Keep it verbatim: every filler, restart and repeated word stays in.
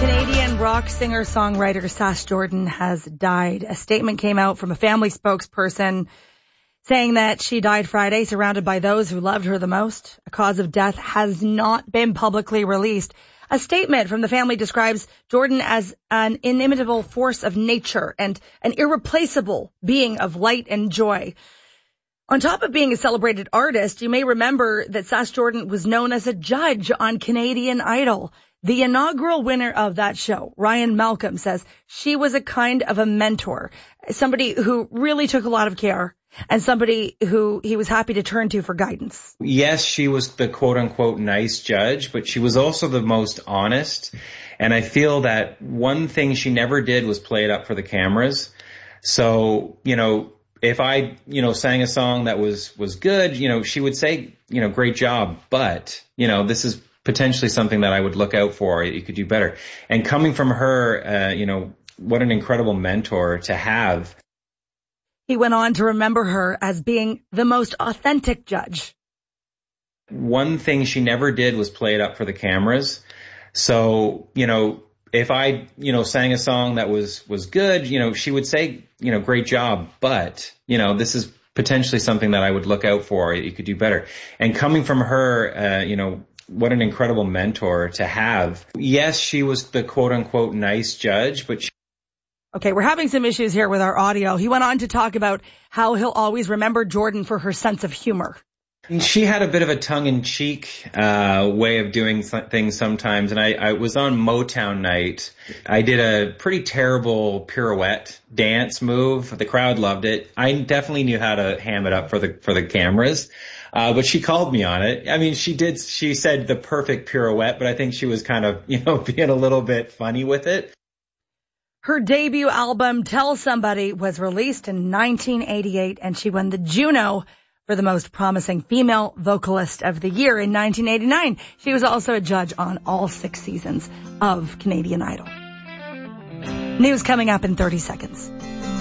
Canadian rock singer-songwriter Sass Jordan has died. A statement came out from a family spokesperson saying that she died Friday surrounded by those who loved her the most. A cause of death has not been publicly released. A statement from the family describes Jordan as an inimitable force of nature and an irreplaceable being of light and joy. On top of being a celebrated artist, you may remember that Sass Jordan was known as a judge on Canadian Idol. The inaugural winner of that show, Ryan Malcolm, says she was a kind of a mentor, somebody who really took a lot of care and somebody who he was happy to turn to for guidance. Yes, she was the quote-unquote nice judge, but she was also the most honest. And I feel that one thing she never did was play it up for the cameras. So, you know, if I, you know, sang a song that was, was good, you know, she would say, you know, great job, but, you know, this is potentially something that I would look out for. You could do better. And coming from her, uh, you know, what an incredible mentor to have. He went on to remember her as being the most authentic judge. One thing she never did was play it up for the cameras. So, you know, if I, you know, sang a song that was, was good, you know, she would say, you know, great job, but, you know, this is potentially something that I would look out for. You could do better. And coming from her, uh, you know, what an incredible mentor to have. Yes, she was the quote-unquote nice judge, but she... Okay, we're having some issues here with our audio. He went on to talk about how he'll always remember Jordan for her sense of humor. She had a bit of a tongue-in-cheek uh way of doing things sometimes, and I, I was on Motown night. I did a pretty terrible pirouette dance move. The crowd loved it. I definitely knew how to ham it up for the for the cameras. Uh, but she called me on it. I mean, she did, she said the perfect pirouette, but I think she was kind of, you know, being a little bit funny with it. Her debut album, Tell Somebody, was released in nineteen eighty-eight, and she won the Juno for the most promising female vocalist of the year in nineteen eighty-nine. She was also a judge on all six seasons of Canadian Idol. News coming up in thirty seconds.